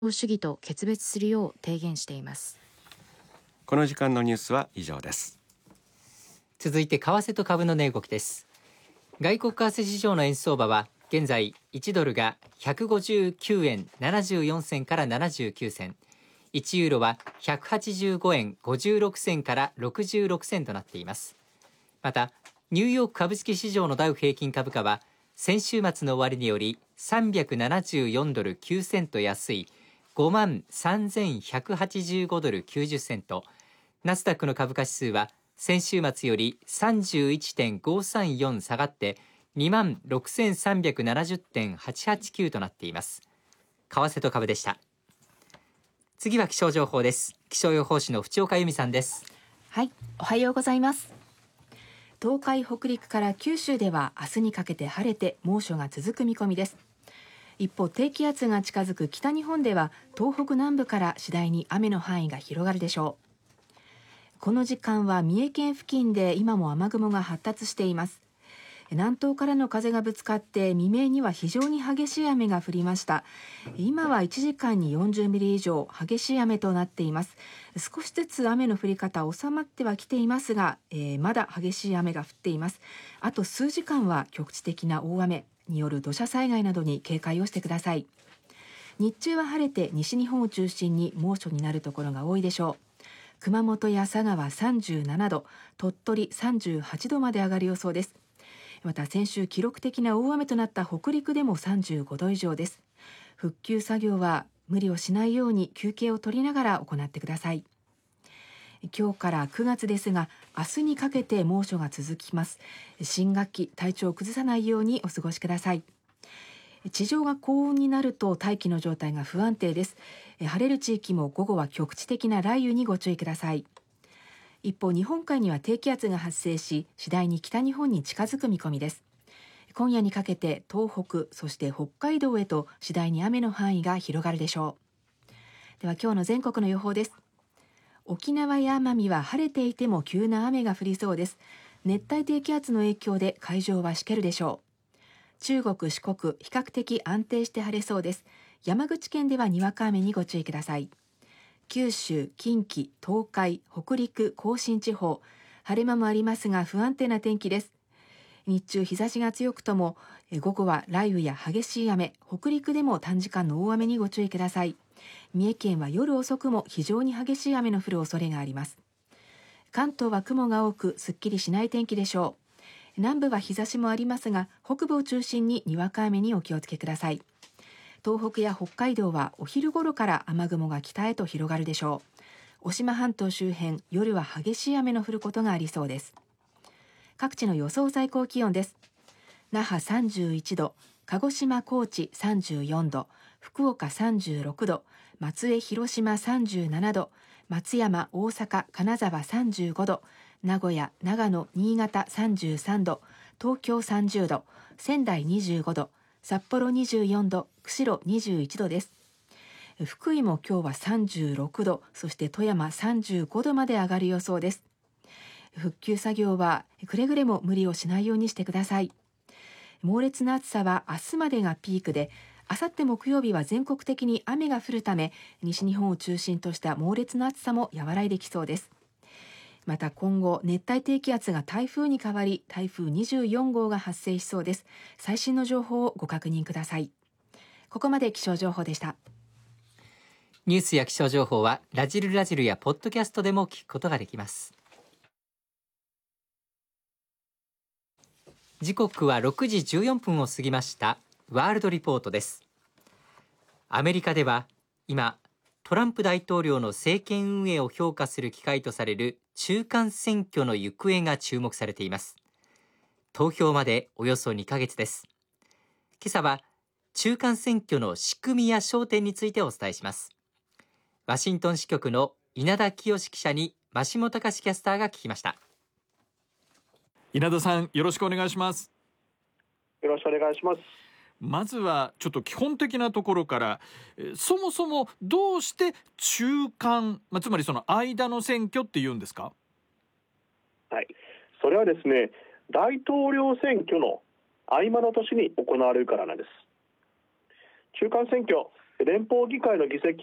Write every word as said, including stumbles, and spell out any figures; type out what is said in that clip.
主義と決別するよう提言しています。 この時間のニュースは以上です。 続いて為替と株の値動きです。外国為替市場の円相場は現在いちドルがひゃくごじゅうきゅうえんななじゅうよんせんからななじゅうきゅうせん、いちユーロはひゃくはちじゅうごえんごじゅうろくせんからろくじゅうろくせんとなっています。またニューヨーク株式市場のダウ平均株価は先週末の終値よりさんびゃくななじゅうよんドルきゅうセント安い ごまんさんぜんひゃくはちじゅうごドルきゅうじゅっセント、ナスダックの株価指数は先週末より さんじゅういってんごさんよん 下がってにまんろくせんさんびゃくななじゅってんはちはちきゅうとなっています。為替と株でした。次は気象情報です。気象予報士の淵岡由美さんです。 はい、おはようございます。東海北陸から九州では明日にかけて晴れて猛暑が続く見込みです。一方、低気圧が近づく北日本では東北南部から次第に雨の範囲が広がるでしょう。この時間は三重県付近で今も雨雲が発達しています。南東からの風がぶつかって未明には非常に激しい雨が降りました。今はいちじかんによんじゅうミリ以上激しい雨となっています。少しずつ雨の降り方収まってはきていますが、えー、まだ激しい雨が降っています。あと数時間は局地的な大雨による土砂災害などに警戒をしてください。日中は晴れて西日本を中心に猛暑になるところが多いでしょう。熊本や佐賀はさんじゅうななど、鳥取さんじゅうはちどまで上がる予想です。また先週記録的な大雨となった北陸でもさんじゅうごど以上です。復旧作業は無理をしないように休憩を取りながら行ってください。今日からくがつですが、明日にかけて猛暑が続きます。新学期、体調を崩さないようにお過ごしください。地上が高温になると大気の状態が不安定です。晴れる地域も午後は局地的な雷雨にご注意ください。一方、日本海には低気圧が発生し、次第に北日本に近づく見込みです。今夜にかけて東北、そして北海道へと次第に雨の範囲が広がるでしょう。では今日の全国の予報です。沖縄や奄美は晴れていても急な雨が降りそうです。熱帯低気圧の影響で海上はしけるでしょう。中国、四国、比較的安定して晴れそうです。山口県ではにわか雨にご注意ください。九州、近畿、東海、北陸、甲信地方、晴れ間もありますが不安定な天気です。日中日差しが強くとも午後は雷雨や激しい雨、北陸でも短時間の大雨にご注意ください。三重県は夜遅くも非常に激しい雨の降る恐れがあります。関東は雲が多くすっきりしない天気でしょう。南部は日差しもありますが北部を中心ににわか雨にお気をつけください。東北や北海道はお昼頃から雨雲が北へと広がるでしょう。渡島半島周辺、夜は激しい雨の降ることがありそうです。各地の予想最高気温です。那覇さんじゅういちど、鹿児島高知さんじゅうよんど、福岡さんじゅうろくど、松江広島さんじゅうななど、松山大阪金沢さんじゅうごど、名古屋長野新潟さんじゅうさんど、東京さんじゅうど、仙台にじゅうごど、札幌にじゅうよんど、釧路にじゅういちどです。福井も今日はさんじゅうろくど、そして富山さんじゅうごどまで上がる予想です。復旧作業はくれぐれも無理をしないようにしてください。猛烈な暑さは明日までがピークで、あさって木曜日は全国的に雨が降るため、西日本を中心とした猛烈な暑さも和らいできそうです。また今後、熱帯低気圧が台風に変わり、台風にじゅうよんごうが発生しそうです。最新の情報をご確認ください。ここまで気象情報でした。 ニュースや気象情報はラジルラジルやポッドキャストでも聞くことができます。時刻はろくじじゅうよんぷんを過ぎました。ワールドリポートです。アメリカでは今トランプ大統領の政権運営を評価する機会とされる中間選挙の行方が注目されています。投票までおよそにかげつです。今朝は中間選挙の仕組みや焦点についてお伝えします。ワシントン支局の稲田清記者に増本隆キャスターが聞きました。 稲田さん、よろしくお願いします。 よろしくお願いします。 まずはちょっと基本的なところから、そもそもどうして中間、まあ、つまりその間の選挙って言うんですか？ はい、それはですね、大統領選挙の合間の年に行われるからなんです。中間選挙、 連邦議会の議席